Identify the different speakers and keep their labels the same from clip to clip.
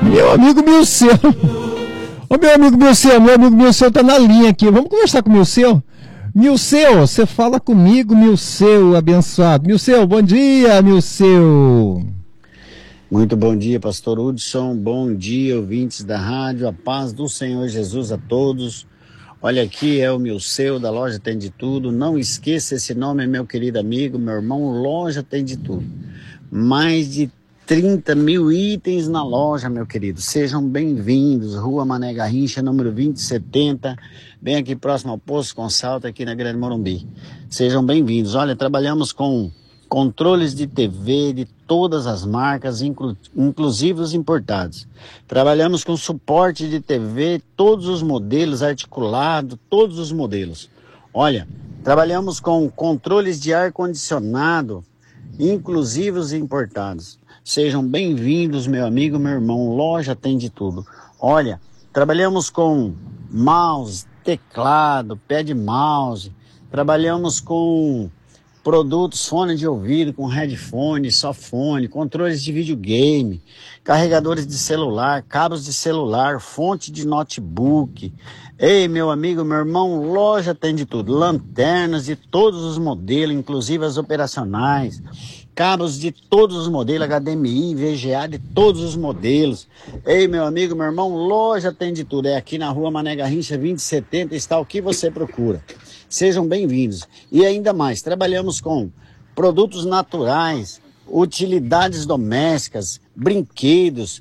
Speaker 1: Meu amigo Milceu. Ô meu amigo Milceu tá na linha aqui. Vamos conversar com o Milceu? Milceu, você fala comigo, Milceu abençoado. Milceu, bom dia, Milceu.
Speaker 2: Muito bom dia, pastor Hudson. Bom dia, ouvintes da rádio. A paz do Senhor Jesus a todos. Olha, aqui é o Milceu da Loja Tem de Tudo. Não esqueça esse nome, meu querido amigo, meu irmão. Loja Tem de Tudo. Mais de 30 mil itens na loja, meu querido. Sejam bem-vindos. Rua Mané Garrincha, número 2070, bem aqui próximo ao Poço Consalto, aqui na Grande Morumbi. Sejam bem-vindos. Olha, trabalhamos com controles de TV de todas as marcas, inclusive os importados. Trabalhamos com suporte de TV, todos os modelos, articulado, todos os modelos. Olha, trabalhamos com controles de ar-condicionado, inclusive os importados. Sejam bem-vindos, meu amigo, meu irmão. Loja Tem de Tudo. Olha, trabalhamos com mouse, teclado, pad mouse. Trabalhamos com produtos, fone de ouvido, com headphone, softphone, controles de videogame, carregadores de celular, cabos de celular, fonte de notebook. Ei, meu amigo, meu irmão, Loja Tem de Tudo. Lanternas de todos os modelos, inclusive as operacionais. Cabos de todos os modelos, HDMI, VGA de todos os modelos. Ei, meu amigo, meu irmão, Loja Tem de Tudo. É aqui na Rua Mané Garrincha 2070, está o que você procura. Sejam bem-vindos. E ainda mais, trabalhamos com produtos naturais, utilidades domésticas, brinquedos,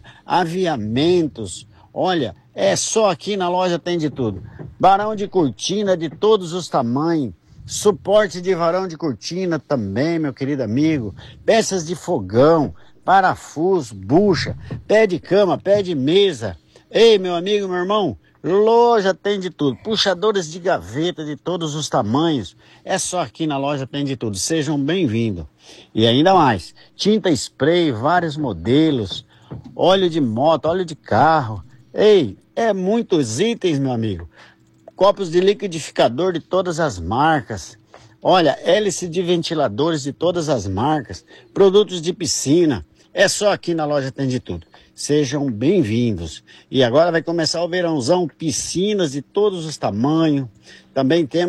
Speaker 2: aviamentos. Olha, é só aqui na Loja Tem de Tudo. Varão de cortina de todos os tamanhos. Suporte de varão de cortina também, meu querido amigo. Peças de fogão, parafuso, bucha, pé de cama, pé de mesa. Ei, meu amigo, meu irmão, Loja Tem de Tudo. Puxadores de gaveta de todos os tamanhos. É só aqui na Loja Tem de Tudo. Sejam bem-vindos. E ainda mais, tinta spray, vários modelos, óleo de moto, óleo de carro. Ei, é muitos itens, meu amigo. Copos de liquidificador de todas as marcas. Olha, hélice de ventiladores de todas as marcas. Produtos de piscina. É só aqui na Loja Tem de Tudo. Sejam bem-vindos. E agora vai começar o verãozão. Piscinas de todos os tamanhos. Também temos